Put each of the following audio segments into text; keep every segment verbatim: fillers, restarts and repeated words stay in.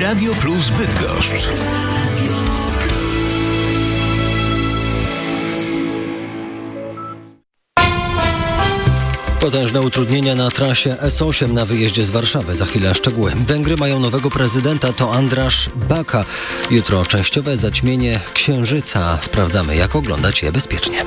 Radio Plus Bydgoszcz. Potężne utrudnienia na trasie S osiem na wyjeździe z Warszawy. Za chwilę szczegóły. Węgry mają nowego prezydenta, to András Baka. Jutro częściowe zaćmienie księżyca. Sprawdzamy, jak oglądać je bezpiecznie.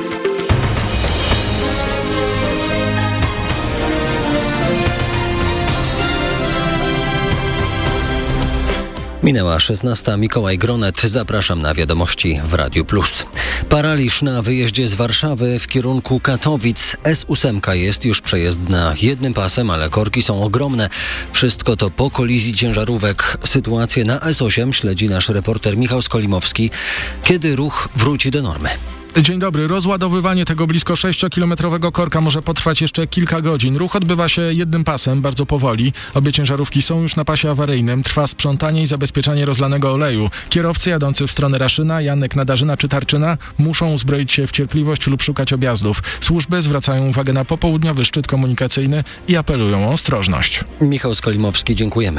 Minęła szesnasta. Mikołaj Gronet. Zapraszam na wiadomości w Radiu Plus. Paraliż na wyjeździe z Warszawy w kierunku Katowic. S osiem jest już przejezdna jednym pasem, ale korki są ogromne. Wszystko to po kolizji ciężarówek. Sytuację na S osiem śledzi nasz reporter Michał Skolimowski. Kiedy ruch wróci do normy? Dzień dobry. Rozładowywanie tego blisko sześciokilometrowego korka może potrwać jeszcze kilka godzin. Ruch odbywa się jednym pasem, bardzo powoli. Obie ciężarówki są już na pasie awaryjnym. Trwa sprzątanie i zabezpieczanie rozlanego oleju. Kierowcy jadący w stronę Raszyna, Janek, Nadarzyna czy Tarczyna muszą uzbroić się w cierpliwość lub szukać objazdów. Służby zwracają uwagę na popołudniowy szczyt komunikacyjny i apelują o ostrożność. Michał Skolimowski, dziękujemy.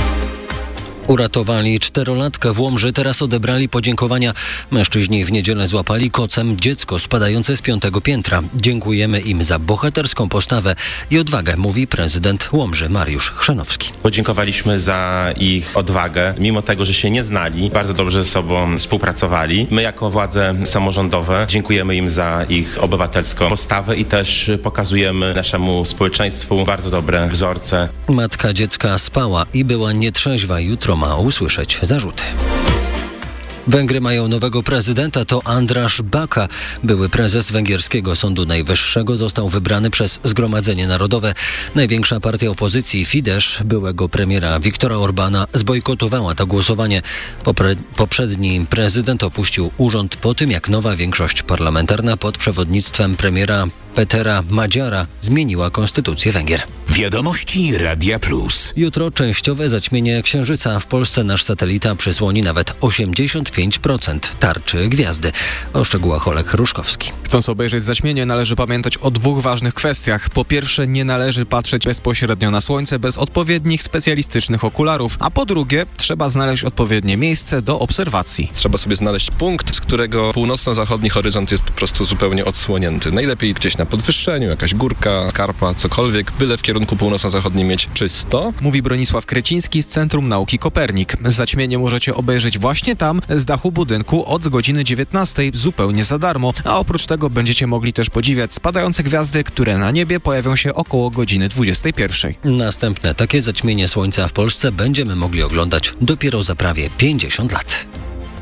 Uratowali czterolatkę w Łomży, teraz odebrali podziękowania. Mężczyźni w niedzielę złapali kocem dziecko spadające z piątego piętra. Dziękujemy im za bohaterską postawę i odwagę, mówi prezydent Łomży Mariusz Chrzanowski. Podziękowaliśmy za ich odwagę, mimo tego, że się nie znali, bardzo dobrze ze sobą współpracowali. My jako władze samorządowe dziękujemy im za ich obywatelską postawę i też pokazujemy naszemu społeczeństwu bardzo dobre wzorce. Matka dziecka spała i była nietrzeźwa. Jutro ma usłyszeć zarzuty. Węgry mają nowego prezydenta, to András Baka. Były prezes węgierskiego Sądu Najwyższego został wybrany przez Zgromadzenie Narodowe. Największa partia opozycji Fidesz byłego premiera Viktora Orbána zbojkotowała to głosowanie. Popre- poprzedni prezydent opuścił urząd po tym, jak nowa większość parlamentarna pod przewodnictwem premiera Petera Magyara zmieniła konstytucję Węgier. Wiadomości Radia Plus. Jutro częściowe zaćmienie księżyca. W Polsce nasz satelita przysłoni nawet osiemdziesiąt pięć procent tarczy gwiazdy. O szczegółach Olek Hruszkowski. Chcąc obejrzeć zaćmienie, należy pamiętać o dwóch ważnych kwestiach. Po pierwsze, nie należy patrzeć bezpośrednio na słońce bez odpowiednich specjalistycznych okularów. A po drugie, trzeba znaleźć odpowiednie miejsce do obserwacji. Trzeba sobie znaleźć punkt, z którego północno-zachodni horyzont jest po prostu zupełnie odsłonięty. Najlepiej gdzieś na podwyższeniu, jakaś górka, skarpa, cokolwiek, byle w kierunku północno-zachodnim mieć czysto. Mówi Bronisław Kreciński z Centrum Nauki Kopernik. Zaćmienie możecie obejrzeć właśnie tam, z dachu budynku od godziny dziewiętnastej zupełnie za darmo, a oprócz tego będziecie mogli też podziwiać spadające gwiazdy, które na niebie pojawią się około godziny dwudziestej pierwszej. Następne takie zaćmienie słońca w Polsce będziemy mogli oglądać dopiero za prawie pięćdziesiąt lat.